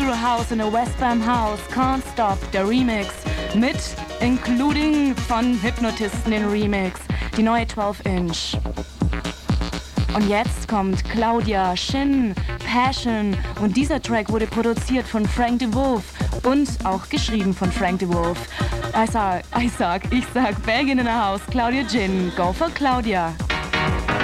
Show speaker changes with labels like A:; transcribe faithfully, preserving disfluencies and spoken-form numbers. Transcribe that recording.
A: House in a Westbam House, Can't Stop, der Remix, mit Including von Hypnotisten den Remix, die neue zwölf Inch. Und jetzt kommt Claudia, Shin, Passion und dieser Track wurde produziert von Frank DeWolf und auch geschrieben von Frank DeWolf. Ich sag, ich sag, ich sag, Belgien in the House, Claudia Jin, go for Claudia.